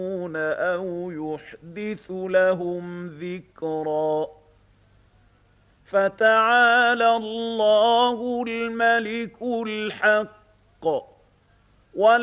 أَوْ يُحْدِثُ لَهُمْ ذِكْرًا فَتَعَالَى اللَّهُ الْمَلِكُ الْحَقُّ